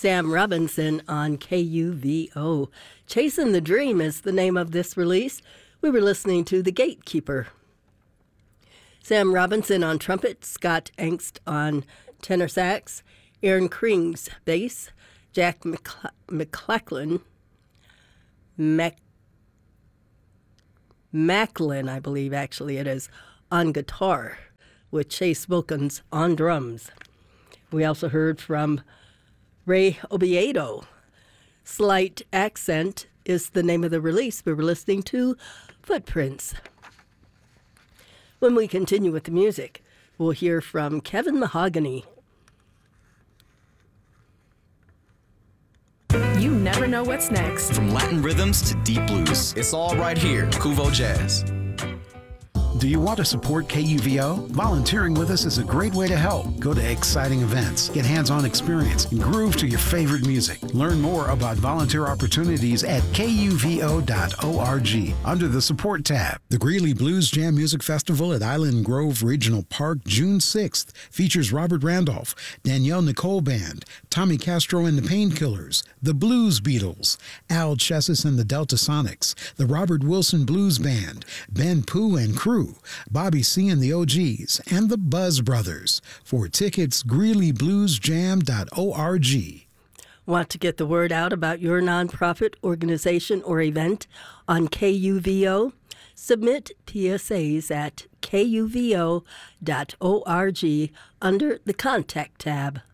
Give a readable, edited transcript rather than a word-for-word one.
Sam Robinson on KUVO. Chasing the Dream is the name of this release. We were listening to The Gatekeeper. Sam Robinson on trumpet, Scott Angst on tenor sax, Aaron Krings bass, Jack Macklin, I believe actually it is, on guitar, with Chase Wilkins on drums. We also heard from Ray Obiedo. Slight Accent is the name of the release. We were listening to Footprints. When we continue with the music, we'll hear from Kevin Mahogany. You never know what's next. From Latin rhythms to deep blues, it's all right here. Kuvo Jazz. Do you want to support KUVO? Volunteering with us is a great way to help. Go to exciting events, get hands-on experience, and groove to your favorite music. Learn more about volunteer opportunities at kuvo.org under the Support tab. The Greeley Blues Jam Music Festival at Island Grove Regional Park, June 6th, features Robert Randolph, Danielle Nicole Band, Tommy Castro and the Painkillers, the Blues Beatles, Al Chessis and the Delta Sonics, the Robert Wilson Blues Band, Ben Pooh and Crew, Bobby C. and the OGs, and the Buzz Brothers. For tickets, greeleybluesjam.org. Want to get the word out about your nonprofit organization or event on KUVO? Submit PSAs at kuvo.org under the Contact tab.